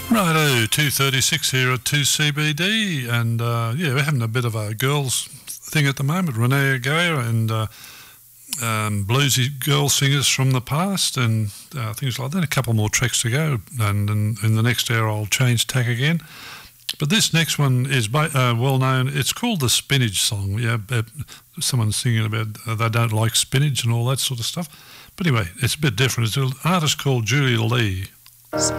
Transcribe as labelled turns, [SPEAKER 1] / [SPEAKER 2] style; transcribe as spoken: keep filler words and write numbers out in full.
[SPEAKER 1] Righto, two thirty-six here at two C B D, and uh, yeah, we're having a bit of a girls thing at the moment. Renee Gaya and uh, um, bluesy girl singers from the past and uh, things like that. A couple more tracks to go, and in, in the next hour I'll change tack again. But this next one is uh, well known. It's called the Spinach Song. Yeah, someone's singing about uh, they don't like spinach and all that sort of stuff. But anyway, it's a bit different. It's an artist called Julie Lee.